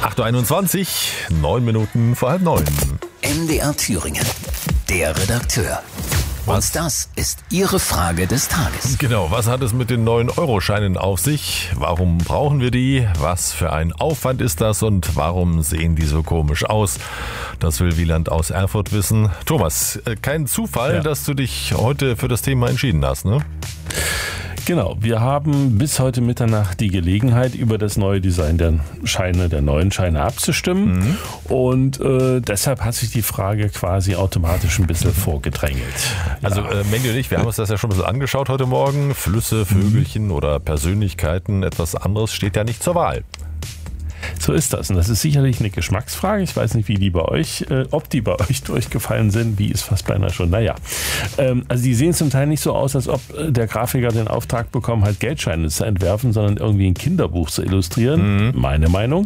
8.21 Uhr, 9 Minuten vor 8:30. MDR Thüringen, der Redakteur. Und das ist Ihre Frage des Tages. Genau, was hat es mit den 9-Euro-Scheinen auf sich? Warum brauchen wir die? Was für ein Aufwand ist das und warum sehen die so komisch aus? Das will Wieland aus Erfurt wissen. Thomas, kein Zufall, dass du dich heute für das Thema entschieden hast, ne? Genau, wir haben bis heute Mitternacht die Gelegenheit, über das neue Design der neuen Scheine abzustimmen. Und deshalb hat sich die Frage quasi automatisch ein bisschen vorgedrängelt. Also Mandy und ich, wir haben uns das ja schon ein bisschen angeschaut heute Morgen. Flüsse, Vögelchen oder Persönlichkeiten, etwas anderes steht ja nicht zur Wahl. So ist das. Und das ist sicherlich eine Geschmacksfrage. Ich weiß nicht, wie die bei euch, ob die bei euch durchgefallen sind. Wie ist fast beinahe schon. Naja. Also die sehen zum Teil nicht so aus, als ob der Grafiker den Auftrag bekommen hat, Geldscheine zu entwerfen, sondern irgendwie ein Kinderbuch zu illustrieren. Meine Meinung.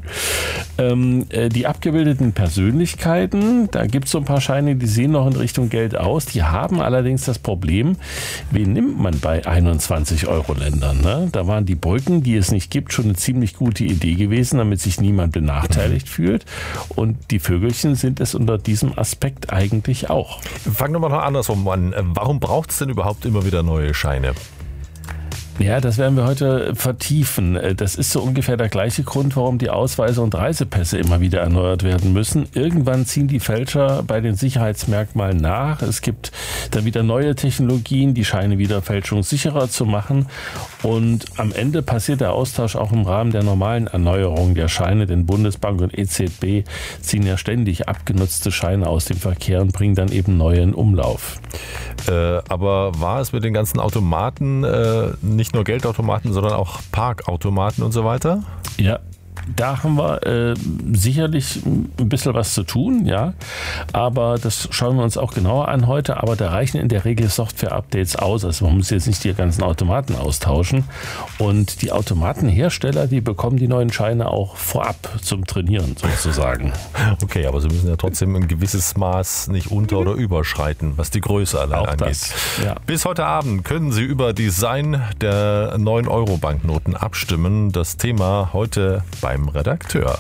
Die abgebildeten Persönlichkeiten, da gibt es so ein paar Scheine, die sehen noch in Richtung Geld aus. Die haben allerdings das Problem, wen nimmt man bei 21-Euro-Ländern? Ne? Da waren die Brücken, die es nicht gibt, schon eine ziemlich gute Idee gewesen, damit sich niemand benachteiligt fühlt. Und die Vögelchen sind es unter diesem Aspekt eigentlich auch. Fangen wir mal noch andersrum an. Warum braucht es denn überhaupt immer wieder neue Scheine? Ja, das werden wir heute vertiefen. Das ist so ungefähr der gleiche Grund, warum die Ausweise und Reisepässe immer wieder erneuert werden müssen. Irgendwann ziehen die Fälscher bei den Sicherheitsmerkmalen nach. Es gibt dann wieder neue Technologien, die Scheine wieder fälschungssicherer zu machen. Und am Ende passiert der Austausch auch im Rahmen der normalen Erneuerung der Scheine, denn Bundesbank und EZB ziehen ja ständig abgenutzte Scheine aus dem Verkehr und bringen dann eben neue in Umlauf. Aber war es mit den ganzen Automaten nicht nur Geldautomaten, sondern auch Parkautomaten und so weiter? Ja. Da haben wir sicherlich ein bisschen was zu tun, ja. Aber das schauen wir uns auch genauer an heute. Aber da reichen in der Regel Software-Updates aus. Also man muss jetzt nicht die ganzen Automaten austauschen. Und die Automatenhersteller, die bekommen die neuen Scheine auch vorab zum Trainieren sozusagen. Okay, aber sie müssen ja trotzdem ein gewisses Maß nicht unter- oder überschreiten, was die Größe allein auch angeht. Das, ja. Bis heute Abend können Sie über Design der 9-Euro-Banknoten abstimmen. Das Thema heute beim Redakteur.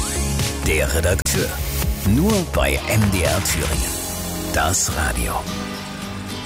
Der Redakteur. Nur bei MDR Thüringen. Das Radio.